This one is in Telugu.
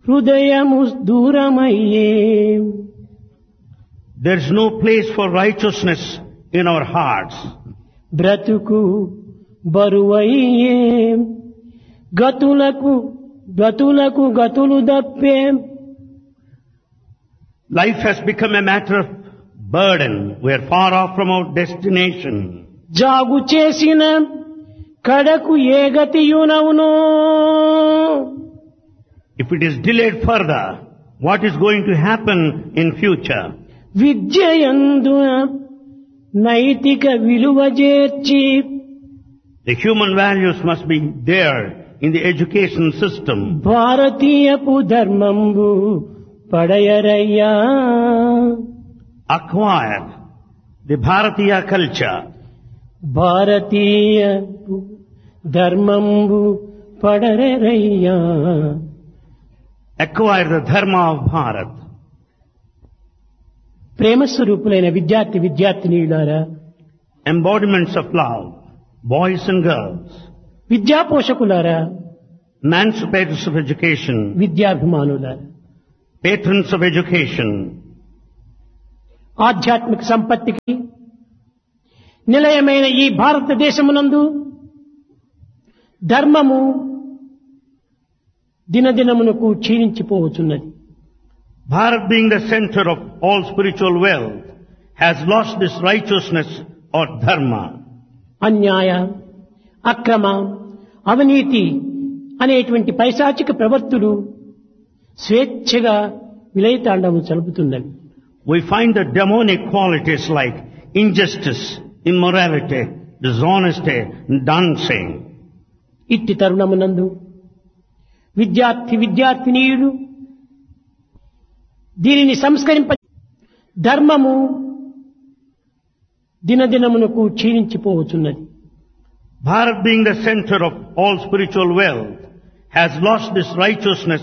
హృదయము దూరమయ్యే. There is no place for righteousness in our hearts. బ్రతుకు బరువయ్యే. గతులకు గతులు దప్పే. Life has become a matter of burden. We are far off from our destination. జాగు చేసిన కడకు ఏ గతియునవునో. If it is delayed further, what is going to happen in future? విద్యయందు నైతిక విలువ చేర్చి. The human values must be there in the education system. భారతీయపు ధర్మంబు పడయరయ్యా. Acquire the Bharatiya culture. భారతీయపు ధర్మంబు పడరయ్యా. Acquire the dharma of Bharat. Prema స్వరూపులైన విద్యార్థినీయులారా, Embodiments of love, boys and girls. విద్యా పోషకులారా, Emancipators of education. విద్యాభిమానులారా, Patrons of education. ఆధ్యాత్మిక సంపత్తికి నిలయమైన ఈ భారతదేశమునందు ధర్మము దినదినమునకు క్షీణించిపోవచున్నది. Bharat, being the center of all spiritual wealth, has lost this righteousness or dharma. అన్యాయ, అక్రమ, అవినీతి అనేటువంటి పైశాచిక ప్రవృత్తులు స్వేచ్ఛగా విలయతాండవం చలుపుతున్నవి. We find the demonic qualities like injustice, immorality, dishonesty, and dancing. ఇట్టి తరుణమునందు విద్యార్థినీయులు దీనిని సంస్కరింప ధర్మము దినదినమునకు క్షీణించిపోవచున్నది. Bharat, being the center of all spiritual wealth, has lost this righteousness